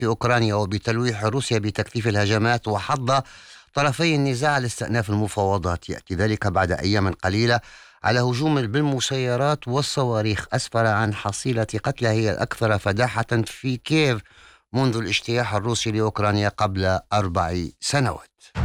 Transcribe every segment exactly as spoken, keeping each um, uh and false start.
في أوكرانيا وبتلويح روسيا بتكثيف الهجمات، وحض طرفي النزاع لاستئناف المفاوضات. يأتي ذلك بعد أيام قليلة على هجوم بالمسيرات والصواريخ أسفر عن حصيلة قتلى هي الأكثر فداحة في كييف منذ الاجتياح الروسي لأوكرانيا قبل أربع سنوات.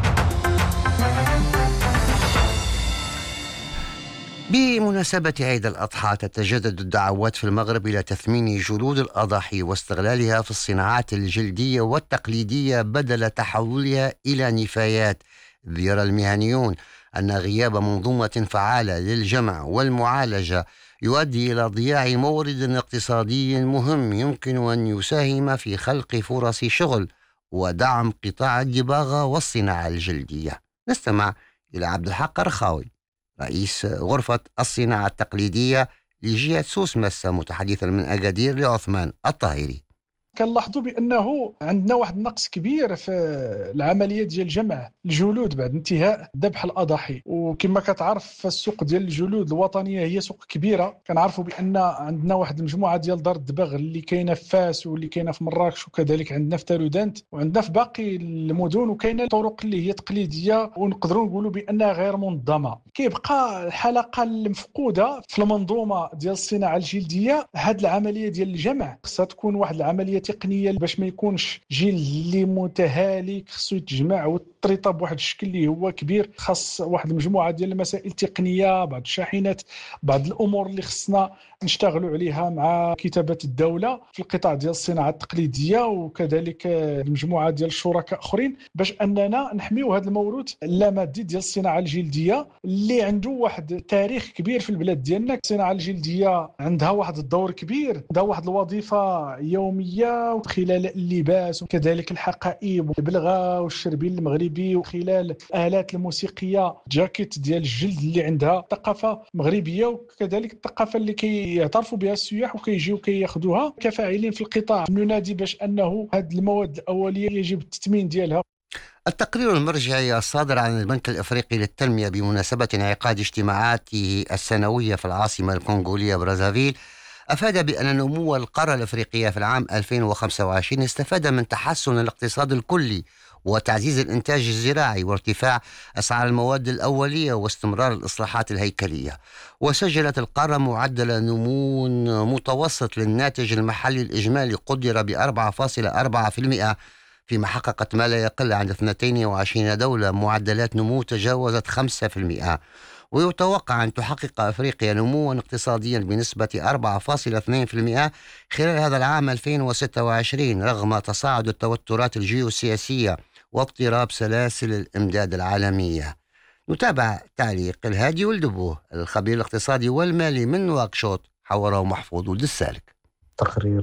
بمناسبة عيد الأضحى تتجدد الدعوات في المغرب إلى تثمين جلود الأضاحي واستغلالها في الصناعات الجلدية والتقليدية بدل تحولها إلى نفايات. يرى المهنيون أن غياب منظومة فعالة للجمع والمعالجة يؤدي إلى ضياع مورد اقتصادي مهم يمكن أن يساهم في خلق فرص شغل ودعم قطاع الدباغة والصناعة الجلدية. نستمع إلى عبد الحق رخاوي رئيس غرفة الصناعة التقليدية لجهة سوس مسا متحدثا من أكادير لعثمان الطاهري. كنلاحظوا بانه عندنا واحد النقص كبير في العمليه ديال جمع الجلود بعد انتهاء ذبح الاضاحي، وكما كتعرف السوق ديال الجلود الوطنيه هي سوق كبيره. كنعرفوا بان عندنا واحد المجموعه ديال دار الدباغ اللي كاينه في فاس واللي كاينه في مراكش وكذلك عندنا في تارودانت وعندنا في باقي المدن، وكاينه طرق اللي هي تقليديه ونقدروا نقولوا بانها غير منظمه. كيبقى الحلقه المفقوده في المنظومه ديال الصناعه الجلديه. هذه العمليه ديال الجمع خصها تكون واحد العمليه تقنيه باش ما يكونش جيل اللي متهالك، خصو يتجمع والطريطه بواحد الشكل اللي هو كبير. خاص واحد المجموعه ديال المسائل التقنيه، بعض الشاحنات، بعض الامور اللي خصنا نشتغلوا عليها مع كتابه الدوله في القطاع ديال الصناعه التقليديه وكذلك المجموعه ديال الشركاء اخرين باش اننا نحميو هذا الموروث اللامادي ديال الصناعه الجلديه اللي عنده واحد تاريخ كبير في البلاد ديالنا. الصناعه الجلديه عندها واحد الدور كبير، عندها واحد الوظيفه يوميه خلال اللباس وكذلك الحقائب والبلغه والشربين المغربي، وخلال الآلات الموسيقيه، جاكيت ديال الجلد اللي عندها ثقافه مغربيه، وكذلك الثقافه اللي كيعترفوا بها السياح وكيجيو كياخذوها. كفاعلين في القطاع ننادي باش انه هذه المواد الاوليه يجب التثمين ديالها. التقرير المرجعي الصادر عن البنك الأفريقي للتنمية بمناسبة انعقاد اجتماعاته السنوية في العاصمة الكونغولية برازافيل أفاد بأن نمو القارة الأفريقية في العام ألفين وخمسة وعشرين استفاد من تحسن الاقتصاد الكلي وتعزيز الإنتاج الزراعي وارتفاع أسعار المواد الأولية واستمرار الإصلاحات الهيكلية. وسجلت القارة معدل نمو متوسط للناتج المحلي الإجمالي قدر ب أربعة فاصلة أربعة بالمئة، فيما حققت ما لا يقل عن اثنتين وعشرين دولة معدلات نمو تجاوزت خمسة بالمئة. ويتوقع أن تحقق أفريقيا نموا اقتصاديا بنسبة أربعة فاصلة اثنين بالمئة خلال هذا العام ألفين وستة وعشرين رغم تصاعد التوترات الجيوسياسية واضطراب سلاسل الإمداد العالمية. نتابع تعليق الهادي والدبوه الخبير الاقتصادي والمالي من نواكشوط، حوره محفوظ ولد السالك. التقرير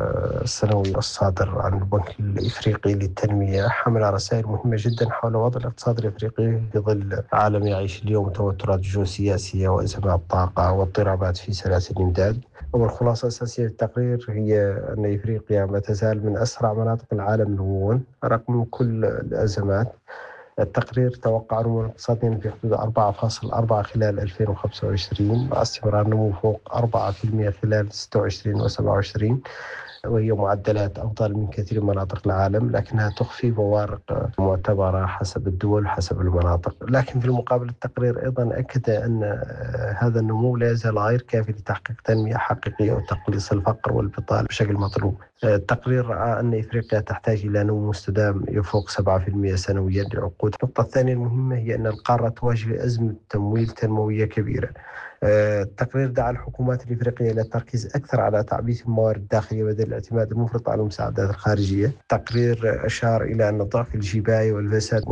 السنوي الصادر عن البنك الإفريقي للتنمية حمل رسائل مهمة جدا حول وضع الاقتصاد الإفريقي في ظل عالم يعيش اليوم توترات جيوسياسية وأزمات طاقة واضطرابات في سلاسل الإمداد. والخلاصة الأساسية للتقرير هي أن إفريقيا ما تزال من أسرع مناطق العالم نمواً رغم كل الأزمات. التقرير توقع نمو اقتصادي في حدود أربعة فاصلة أربعة خلال ألفين وخمسة وعشرين مع استمرار نمو فوق أربعة بالمئة خلال ستة وعشرين وسبعة وعشرين، وهي معدلات أفضل من كثير من مناطق العالم لكنها تخفي فوارق معتبرة حسب الدول وحسب المناطق. لكن في المقابل التقرير أيضا أكد أن هذا النمو لا يزال غير كافي لتحقيق تنمية حقيقية وتقليص الفقر والبطالة بشكل مطلوب. التقرير رأى أن إفريقيا تحتاج إلى نمو مستدام يفوق سبعة بالمئة سنويا لعقود. النقطة الثانية المهمة هي أن القارة تواجه أزمة تمويل تنموية كبيرة. التقرير دعا الحكومات الإفريقية إلى التركيز أكثر على تعبئة الموارد الداخلية بدل الاعتماد المفرط على المساعدات الخارجية. التقرير أشار إلى أن ضعف الجباية والفساد